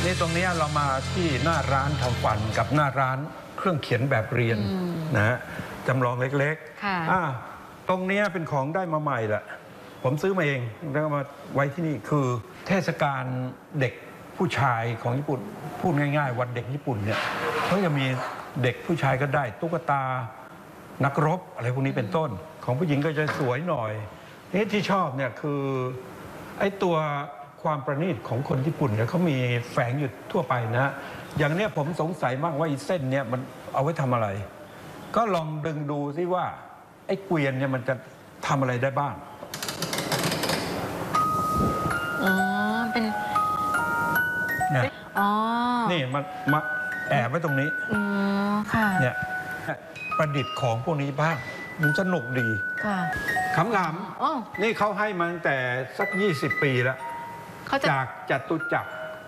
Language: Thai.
นี่ตรงนี้เรามาที่หน้าร้านทำฟันกับหน้าร้านเครื่องเขียนแบบเรียนนะฮะจำลองเล็กๆตรงนี้เป็นของได้มาใหม่แหละผมซื้อมาเองแล้วก็มาไว้ที่นี่คือเทศกาลเด็กผู้ชายของญี่ปุ่นพูดง่ายๆวันเด็กญี่ปุ่นเนี่ยเขาจะมีเด็กผู้ชายก็ได้ตุ๊กตานักรบอะไรพวกนี้เป็นต้นของผู้หญิงก็จะสวยหน่อยนี่ที่ชอบเนี่ยคือไอ้ตัวความประณีตของคนญี่ปุ่นเนี่ยเขามีแฝงอยู่ทั่วไปนะฮะอย่างเนี้ยผมสงสัยมากว่าไอ้เส้นเนี่ยมันเอาไว้ทำอะไรก็ลองดึงดูซิว่าไอ้เกวียนเนี่ยมันจะทำอะไรได้บ้างเป็นเนี่ยนี่มาแอบไว้ตรงนี้เนี่ยประดิษฐ์ของพวกนี้บ้างมันสนุกดีขำๆนี่เขาให้มาตั้งแต่สัก20 ปีแล้วจากจตุจักร